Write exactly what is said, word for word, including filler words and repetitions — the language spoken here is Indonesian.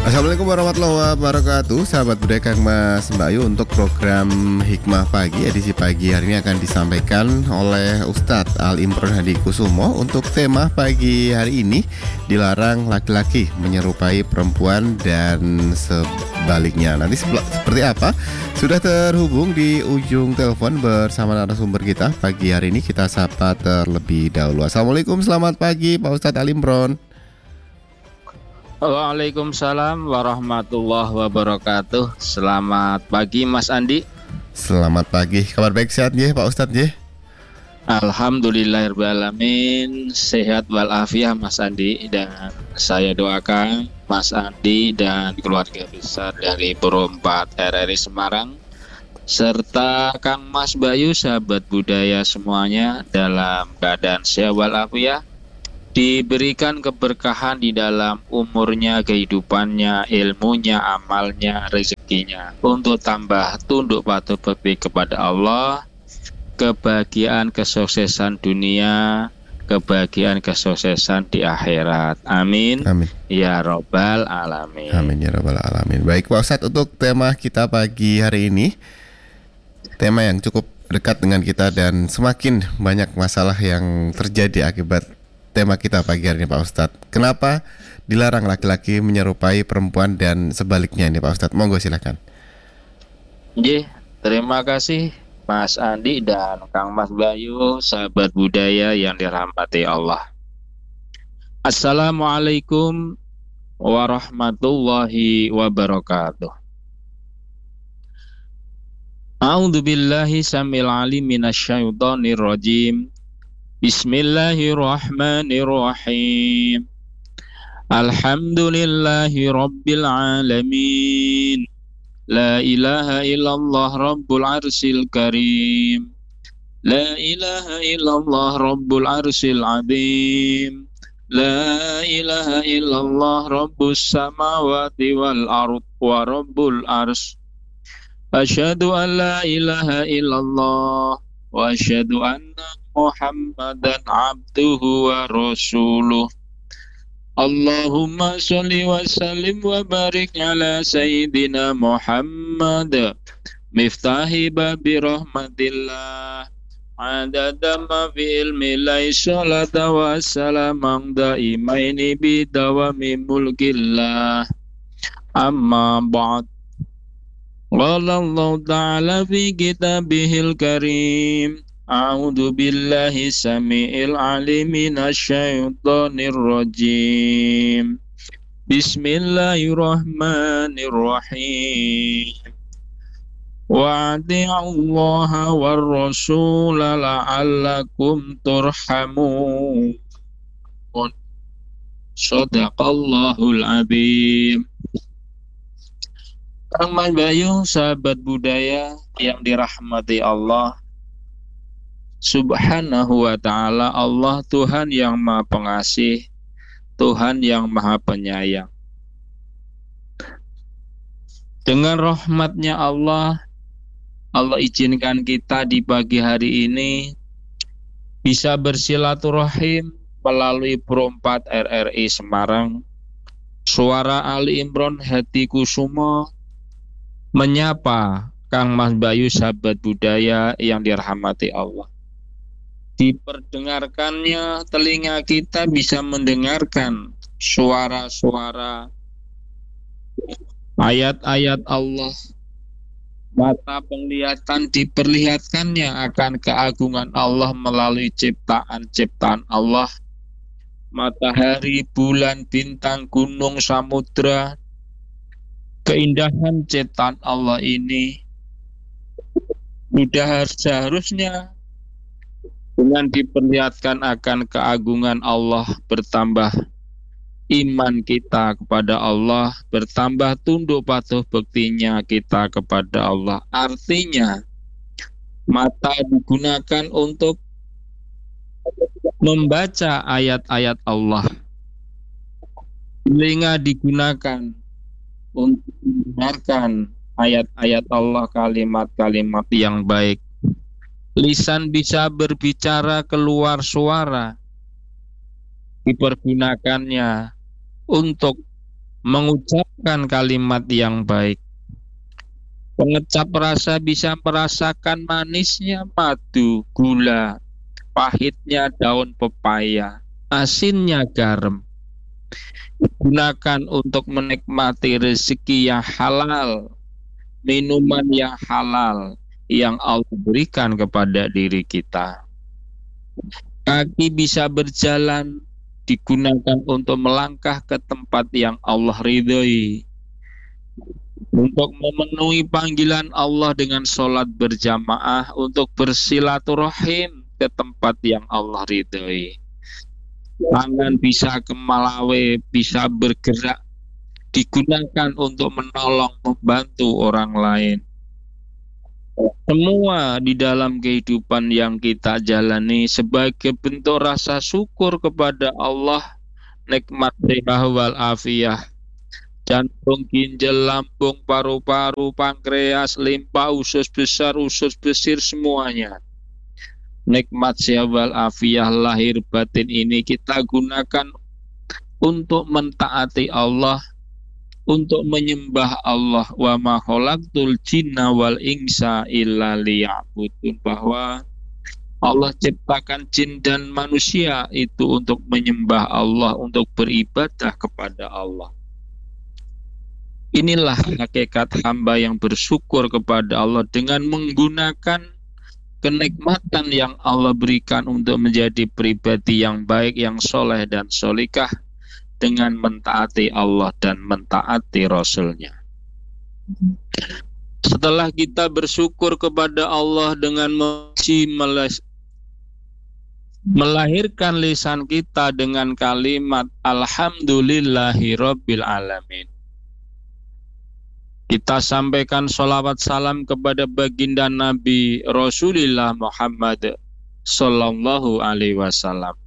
Assalamualaikum warahmatullahi wabarakatuh. Sahabat budaya Kang Mas Bayu, untuk program Hikmah Pagi edisi pagi hari ini akan disampaikan oleh Ustadz Al Imron Hadi Kusumo. Untuk tema pagi hari ini, dilarang laki-laki menyerupai perempuan dan sebaliknya. Nanti seperti apa? Sudah terhubung di ujung telepon bersama narasumber kita pagi hari ini. Kita sapa terlebih dahulu. Assalamualaikum, selamat pagi Pak Ustadz Al Imron. Waalaikumsalam warahmatullahi wabarakatuh. Selamat pagi Mas Andi. Selamat pagi. Kabar baik, sehat ya Pak Ustadz ya? Alhamdulillahirrahmanirrahim. Sehat walafiat Mas Andi. Dan saya doakan Mas Andi dan keluarga besar dari Pro empat R R I Semarang, serta Kang Mas Bayu, sahabat budaya semuanya, dalam keadaan sehat walafiat, diberikan keberkahan di dalam umurnya, kehidupannya, ilmunya, amalnya, rezekinya, untuk tambah tunduk patuh berbakti kepada Allah, kebahagiaan kesuksesan dunia, kebahagiaan kesuksesan di akhirat. Amin. Amin. Ya Rabbal Alamin. Amin ya Rabbal Alamin. Baik Pak Ustadz, untuk tema kita pagi hari ini, tema yang cukup dekat dengan kita dan semakin banyak masalah yang terjadi akibat tema kita pagi hari ini Pak Ustadz. Kenapa dilarang laki-laki menyerupai perempuan dan sebaliknya ini Pak Ustadz? Monggo silakan. Ye, terima kasih Mas Andi dan Kang Mas Bayu, sahabat budaya yang dirahmati Allah. Assalamualaikum warahmatullahi wabarakatuh. A'udzu billahi samil alim minasyaitonir rajim. Bismillahirrahmanirrahim. Alhamdulillahi rabbil alamin. La ilaha illallah rabbul arsil karim. La ilaha illallah rabbul arsil azim. La ilaha illallah rabbus samawati wal ard wa rabbul ars. Asyhadu an la ilaha illallah wa asyhadu anna Muhammadan abduhu wa rasuluh. Allahumma sholli wa sallim wa barik ala sayyidina Muhammad, miftahi babi rahmatillah, adada ma fi ilmi lai sholata wa salamang daimaini bidawami mulkillah. Amma ba'd. Qala Allah ta'ala fi kitabihil karim. A'udzu billahi samiil alim minasyaitonir rajim. Bismillahirrahmanirrahim. Wa ati'ullaha war rasul la'allakum turhamun. Shadaqallahul azim. Kang Mas Bayu, sahabat budaya yang dirahmati Allah Subhanahu wa ta'ala, Allah Tuhan yang Maha Pengasih, Tuhan yang Maha Penyayang. Dengan rahmatnya Allah, Allah izinkan kita di pagi hari ini bisa bersilaturahim melalui Pro empat R R I Semarang. Suara Al Imron Hadi Kusumo menyapa Kang Mas Bayu, sahabat budaya yang dirahmati Allah. Diperdengarkannya telinga kita bisa mendengarkan suara-suara ayat-ayat Allah. Mata penglihatan diperlihatkannya akan keagungan Allah melalui ciptaan-ciptaan Allah. Matahari, bulan, bintang, gunung, samudra, keindahan ciptaan Allah ini sudah seharusnya dengan diperlihatkan akan keagungan Allah, bertambah iman kita kepada Allah, bertambah tunduk patuh baktinya kita kepada Allah. Artinya mata digunakan untuk membaca ayat-ayat Allah, telinga digunakan untuk mendengarkan ayat-ayat Allah, kalimat-kalimat yang baik. Lisan bisa berbicara, keluar suara, dipergunakannya untuk mengucapkan kalimat yang baik. Pengecap rasa bisa merasakan manisnya madu, gula, pahitnya daun pepaya, asinnya garam. Gunakan untuk menikmati rezeki yang halal, minuman yang halal yang Allah berikan kepada diri kita. Kaki bisa berjalan, digunakan untuk melangkah ke tempat yang Allah ridhoi, untuk memenuhi panggilan Allah dengan sholat berjamaah, untuk bersilaturahim ke tempat yang Allah ridhoi. Tangan bisa ke Malawi, bisa bergerak, digunakan untuk menolong, membantu orang lain. Semua di dalam kehidupan yang kita jalani sebagai bentuk rasa syukur kepada Allah, nikmat sehat wal afiyah, jantung, ginjal, lambung, paru-paru, pankreas, limpa, usus besar, usus besar, semuanya. Nikmat sehat wal afiyah lahir batin ini kita gunakan untuk mentaati Allah, untuk menyembah Allah. Wa ma khalaqtul jinna wal insa illa liya'budun, bahwa Allah ciptakan jin dan manusia itu untuk menyembah Allah, untuk beribadah kepada Allah. Inilah hakikat hamba yang bersyukur kepada Allah dengan menggunakan kenikmatan yang Allah berikan untuk menjadi pribadi yang baik, yang soleh dan solikah, dengan mentaati Allah dan mentaati Rasul-Nya. Setelah kita bersyukur kepada Allah dengan melahirkan lisan kita dengan kalimat Alhamdulillahirabbil alamin, kita sampaikan sholawat salam kepada baginda Nabi Rasulullah Muhammad Sallallahu Alaihi Wasallam.